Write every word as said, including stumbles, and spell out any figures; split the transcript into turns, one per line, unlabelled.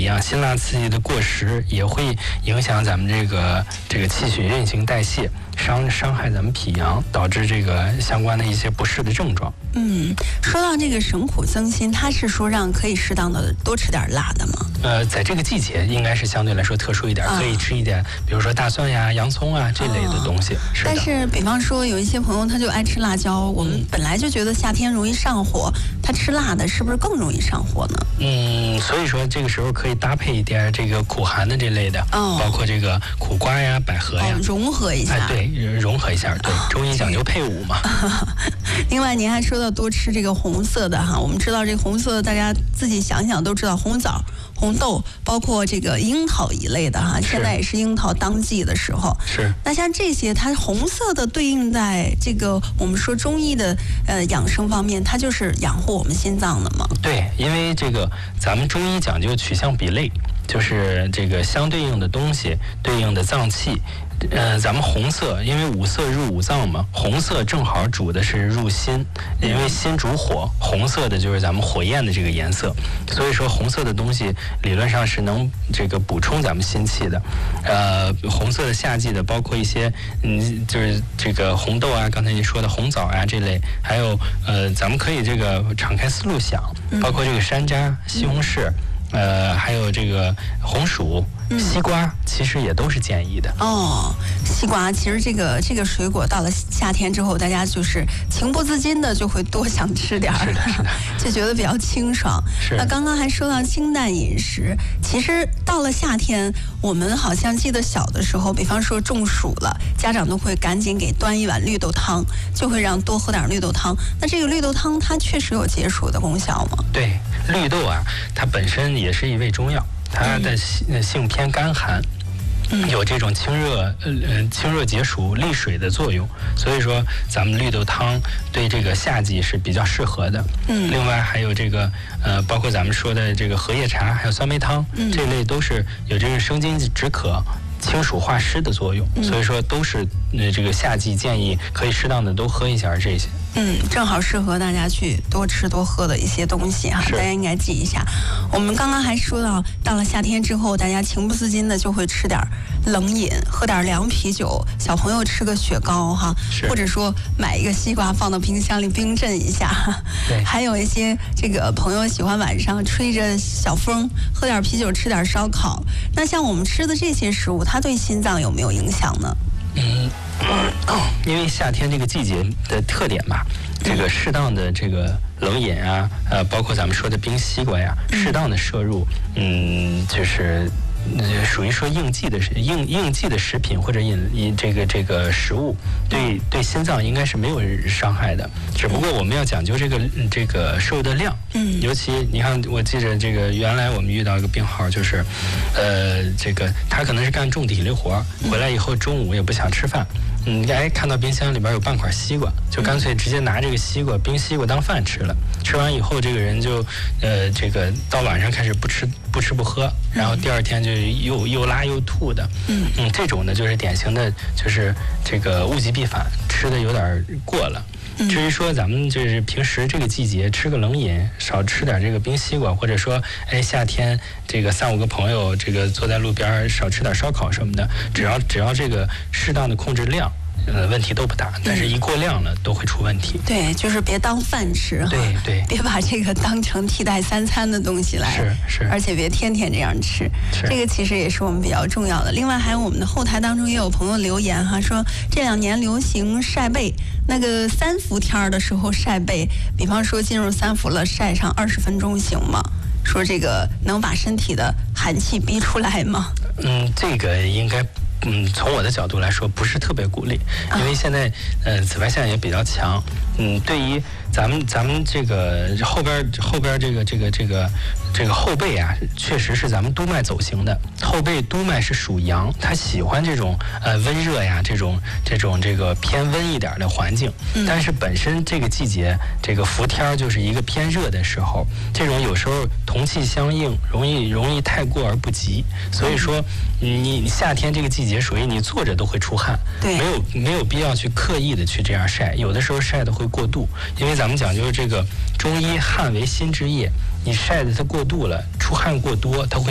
样，辛辣刺激的过食也会影响咱们这个这个气血运行代谢，伤伤害咱们脾阳，导致这个相关的一些不适的症状。
嗯，说到这个省苦增辛，它是说让可以适当的多吃点辣的吗？
呃，在这个季节应该是相对来说特殊一点，啊、可以吃一点，比如说大蒜呀、洋葱啊这类的东西。是的。
但是，比方说有一些朋友他就爱吃辣椒，我们本来就觉得夏天容易上火，他吃辣的是不是更容易上火呢？
嗯，所以说这个时候可以搭配一点这个苦寒的这类的，哦、包括这个苦瓜呀、百合呀，
哦、融合一下。
哎，对，融合一下。对，中医讲究配伍嘛。
另外，您还说到多吃这个红色的哈，我们知道这个红色，大家自己想想都知道，红枣、红豆，包括这个樱桃一类的哈，现在也是樱桃当季的时候。
是。
那像这些，它红色的对应在这个我们说中医的呃养生方面，它就是养护我们心脏的嘛。
对，因为这个咱们中医讲究取象比类，就是这个相对应的东西对应的脏器。呃，咱们红色，因为五色入五脏嘛，红色正好主的是入心，因为心主火，红色的就是咱们火焰的这个颜色，所以说红色的东西理论上是能这个补充咱们心气的。呃，红色的夏季的包括一些，嗯，就是这个红豆啊，刚才您说的红枣啊这类，还有呃，咱们可以这个敞开思路想，包括这个山楂、西红柿。呃，还有这个红薯、西瓜，其实也都是建议的。
哦，西瓜其实这个这个水果到了夏天之后，大家就是情不自禁的就会多想吃点儿，
是的，是的，
就觉得比较清爽。
是。
那刚刚还说到清淡饮食，其实到了夏天，我们好像记得小的时候，比方说中暑了，家长都会赶紧给端一碗绿豆汤，就会让多喝点绿豆汤。那这个绿豆汤它确实有解暑的功效吗？
对，绿豆啊，它本身也是一味中药，它的性性偏干寒，嗯、有这种清热呃清热解暑利水的作用，所以说咱们绿豆汤对这个夏季是比较适合的。嗯，另外还有这个呃，包括咱们说的这个荷叶茶，还有酸梅汤，嗯、这类都是有这个生津止渴、清暑化湿的作用，嗯、所以说都是呃这个夏季建议可以适当的都喝一下这些。
嗯，正好适合大家去多吃多喝的一些东西哈，大家应该记一下。我们刚刚还说到，到了夏天之后，大家情不自禁的就会吃点冷饮，喝点凉啤酒，小朋友吃个雪糕哈，或者说买一个西瓜放到冰箱里冰镇一下。
对，
还有一些这个朋友喜欢晚上吹着小风，喝点啤酒，吃点烧烤。那像我们吃的这些食物，它对心脏有没有影响呢？
嗯，因为夏天这个季节的特点吧，这个适当的这个冷饮啊，呃，包括咱们说的冰西瓜呀，适当的摄入，嗯，就是呃属于说应季的应应季的食品或者饮饮这个这个食物，对对心脏应该是没有伤害的，只不过我们要讲究这个这个摄入的量，嗯，尤其你看，我记着这个原来我们遇到一个病号，就是，呃，这个他可能是干重体力活，回来以后中午也不想吃饭。嗯，哎，看到冰箱里边有半块西瓜，就干脆直接拿这个西瓜冰西瓜当饭吃了。吃完以后，这个人就，呃，这个到晚上开始不吃不吃不喝，然后第二天就又又拉又吐的。嗯嗯，这种呢就是典型的，就是这个物极必反，吃的有点过了。至于说咱们就是平时这个季节吃个冷饮，少吃点这个冰西瓜，或者说哎夏天这个三五个朋友这个坐在路边少吃点烧烤什么的，只要只要这个适当的控制量，呃问题都不大。但是一过量了都会出问题。
对，就是别当饭吃哈。
对对，
别把这个当成替代三餐的东西来。
是是，
而且别天天这样吃。这个其实也是我们比较重要的。另外还有我们的后台当中也有朋友留言哈，说这两年流行晒背。那个三伏天的时候晒背，比方说进入三伏了，晒上二十分钟行吗？说这个能把身体的寒气逼出来吗？
嗯，这个应该，嗯，从我的角度来说，不是特别鼓励，因为现在，呃，紫外线也比较强。嗯，对于咱们咱们这个后边后边这个这个这个这个后背啊，确实是咱们督脉走形的。后背督脉是属阳，它喜欢这种呃温热呀，这种这种这个偏温一点的环境。但是本身这个季节，这个伏天就是一个偏热的时候，这种有时候同气相应，容易容易太过而不及。所以说，你夏天这个季节属于你坐着都会出汗，没有没有必要去刻意的去这样晒，有的时候晒的会过度，因为咱们讲究这个中医汗为心之液，你晒的它过度了，出汗过多，它会